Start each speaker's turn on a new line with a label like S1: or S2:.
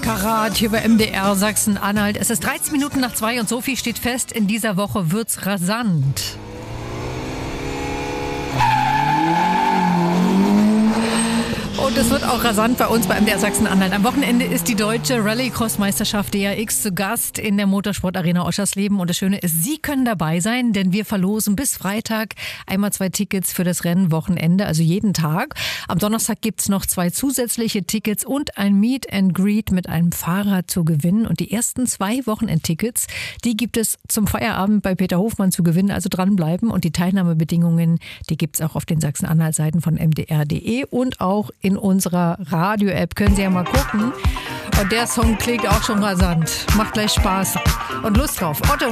S1: Karat hier bei MDR Sachsen-Anhalt. Es ist 13 Minuten nach 2 und so viel steht fest, in dieser Woche wird's rasant. Und es wird auch rasant bei uns bei MDR Sachsen-Anhalt. Am Wochenende ist die deutsche Rallycross-Meisterschaft DRX zu Gast in der Motorsportarena Oschersleben. Und das Schöne ist, Sie können dabei sein, denn wir verlosen bis Freitag einmal 2 Tickets für das Rennwochenende, also jeden Tag. Am Donnerstag gibt's noch 2 zusätzliche Tickets und ein Meet and Greet mit einem Fahrer zu gewinnen. Und die ersten 2 Wochenendtickets, die gibt es zum Feierabend bei Peter Hofmann zu gewinnen. Also dranbleiben. Und die Teilnahmebedingungen, die gibt's auch auf den Sachsen-Anhalt-Seiten von mdr.de und auch in unserer Radio-App. Können Sie ja mal gucken. Und der Song klingt auch schon rasant. Macht gleich Spaß und Lust drauf. Otto.